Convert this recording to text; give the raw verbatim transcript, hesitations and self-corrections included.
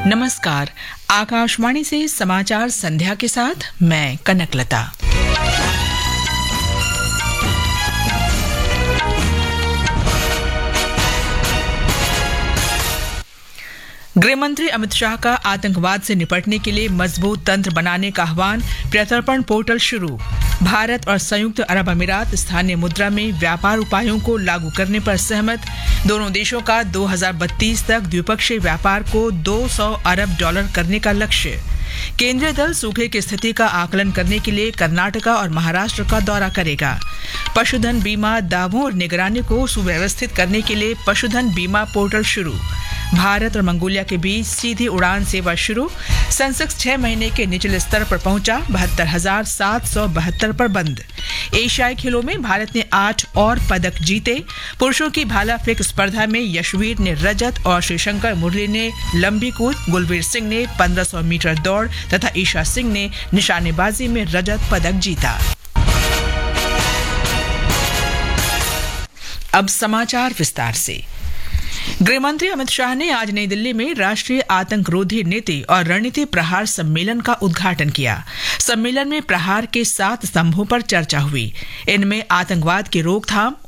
नमस्कार, आकाशवाणी से समाचार संध्या के साथ मैं कनकलता। गृहमंत्री अमित शाह का आतंकवाद से निपटने के लिए मजबूत तंत्र बनाने का आह्वान, प्रत्यर्पण पोर्टल शुरू। भारत और संयुक्त अरब अमीरात स्थानीय मुद्रा में व्यापार उपायों को लागू करने पर सहमत। दोनों देशों का दो हज़ार बत्तीस तक द्विपक्षीय व्यापार को दो सौ अरब डॉलर करने का लक्ष्य। केंद्रीय दल सूखे की स्थिति का आकलन करने के लिए कर्नाटका और महाराष्ट्र का दौरा करेगा। पशुधन बीमा दावों और निगरानी को सुव्यवस्थित करने के लिए पशुधन बीमा पोर्टल शुरू। भारत और मंगोलिया के बीच सीधी उड़ान सेवा शुरू। सेंसेक्स छह महीने के निचले स्तर पर पहुंचा, बहत्तर हजार सात सौ बहत्तर पर बंद। एशियाई खेलों में भारत ने आठ और पदक जीते। पुरुषों की भाला फेंक स्पर्धा में यशवीर ने रजत और श्रीशंकर मुरली ने लंबी कूद, गुलबीर सिंह ने पंद्रह सौ मीटर दौड़ तथा ईशा सिंह ने निशानेबाजी में रजत पदक जीता। अब समाचार विस्तार से। गृहमंत्री अमित शाह ने आज नई दिल्ली में राष्ट्रीय आतंकरोधी नीति और रणनीति प्रहार सम्मेलन का उद्घाटन किया। सम्मेलन में प्रहार के सात स्तंभों पर चर्चा हुई। इनमें आतंकवाद की रोकथाम,